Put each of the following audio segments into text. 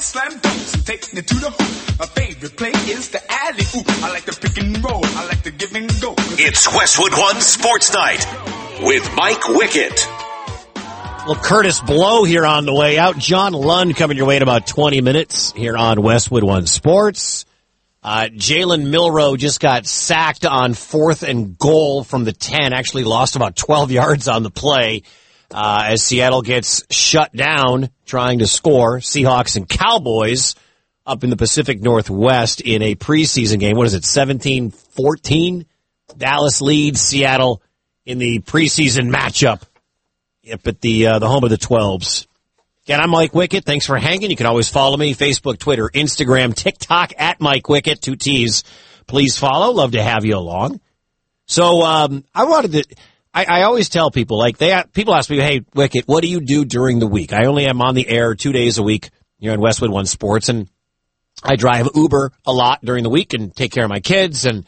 slam dunks, taking it to the hoop. My favorite play is the alley-oop. I like the pick and roll. I like the give and go. It's Westwood One Sports Night with Mike Wickett. Well, Curtis Blow here on the way out. John Lund coming your way in about 20 minutes here on Westwood One Sports. Jalen Milroe just got sacked on 4th and goal from the 10. Actually lost about 12 yards on the play as Seattle gets shut down trying to score. Seahawks and Cowboys up in the Pacific Northwest in a preseason game. What is it, 17-14? Dallas leads Seattle in the preseason matchup. Yep, at the home of the 12s. Again, I'm Mike Wickett. Thanks for hanging. You can always follow me, Facebook, Twitter, Instagram, TikTok, at Mike Wickett, 2 T's. Please follow. Love to have you along. So, I always tell people, people ask me, hey, Wickett, what do you do during the week? I only am on the air 2 days a week here on Westwood One Sports, and I drive Uber a lot during the week and take care of my kids, and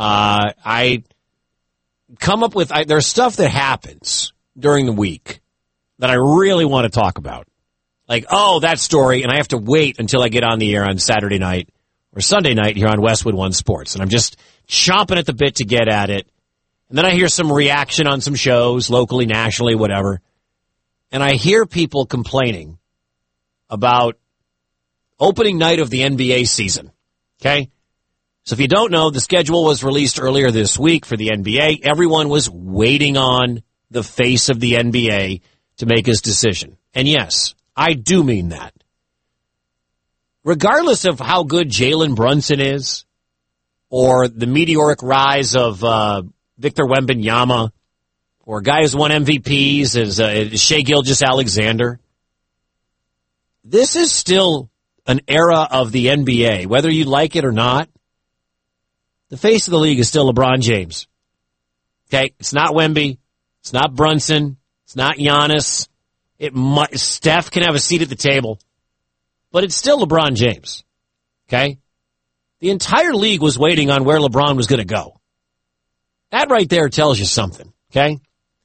I come up with, there's stuff that happens during the week that I really want to talk about. Like, that story, and I have to wait until I get on the air on Saturday night or Sunday night here on Westwood One Sports. And I'm just chomping at the bit to get at it. And then I hear some reaction on some shows, locally, nationally, whatever. And I hear people complaining about opening night of the NBA season. Okay? So if you don't know, the schedule was released earlier this week for the NBA. Everyone was waiting on the face of the NBA to make his decision. And yes, I do mean that. Regardless of how good Jalen Brunson is, or the meteoric rise of Victor Wembanyama, or a guy who's won MVPs as Shai Gilgeous-Alexander, this is still an era of the NBA. Whether you like it or not, the face of the league is still LeBron James. Okay, it's not Wemby. It's not Brunson. It's not Giannis. Steph can have a seat at the table. But it's still LeBron James. Okay? The entire league was waiting on where LeBron was going to go. That right there tells you something. Okay?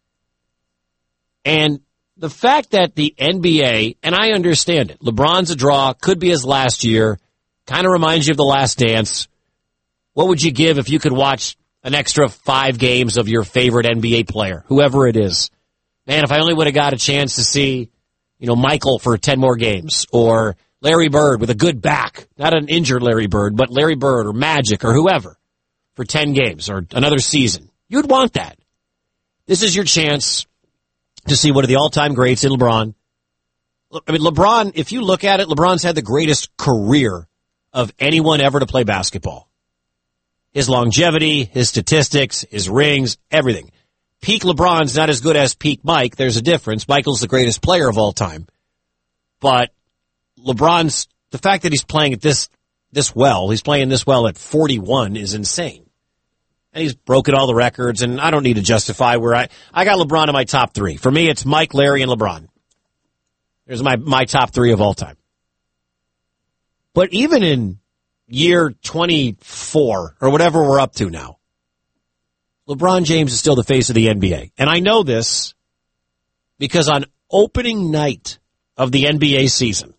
And the fact that the NBA, and I understand it, LeBron's a draw, could be his last year, kind of reminds you of The Last Dance. What would you give if you could watch an extra 5 games of your favorite NBA player, whoever it is? Man, if I only would have got a chance to see, Michael for 10 more games, or Larry Bird with a good back, not an injured Larry Bird, but Larry Bird or Magic or whoever for 10 games or another season. You'd want that. This is your chance to see one of the all-time greats in LeBron. I mean, LeBron, if you look at it, LeBron's had the greatest career of anyone ever to play basketball. His longevity, his statistics, his rings, everything. Peak LeBron's not as good as peak Mike. There's a difference. Michael's the greatest player of all time. But LeBron's, the fact that he's playing at this well, he's playing this well at 41 is insane. And he's broken all the records, and I don't need to justify where I got LeBron in my top 3. For me, it's Mike, Larry, and LeBron. There's my top 3 of all time. But even in year 24, or whatever we're up to now, LeBron James is still the face of the NBA. And I know this because on opening night of the NBA season,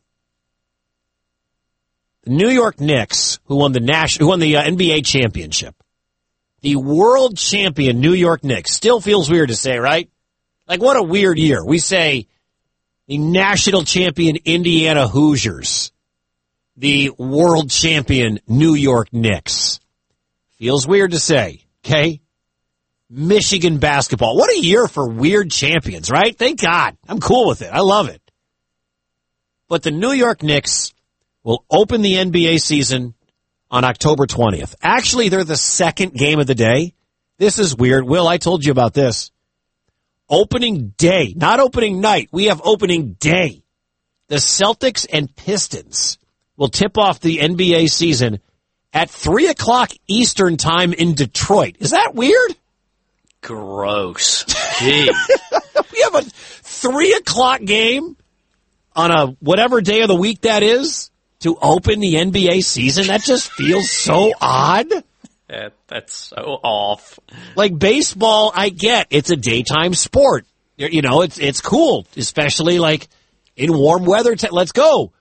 the New York Knicks, who won the NBA championship, the world champion New York Knicks, still feels weird to say, right? Like, what a weird year. We say the national champion Indiana Hoosiers, the world champion New York Knicks. Feels weird to say, okay? Michigan basketball. What a year for weird champions, right? Thank God. I'm cool with it. I love it. But the New York Knicks will open the NBA season on October 20th. Actually, they're the second game of the day. This is weird. Will, I told you about this. Opening day, not opening night. We have opening day. The Celtics and Pistons will tip off the NBA season at 3 o'clock Eastern time in Detroit. Is that weird? Gross. Gee. We have a 3 o'clock game on a whatever day of the week that is to open the NBA season. That just feels so odd. That's so off. Like baseball, I get it's a daytime sport. It's cool, especially like in warm weather. Let's go.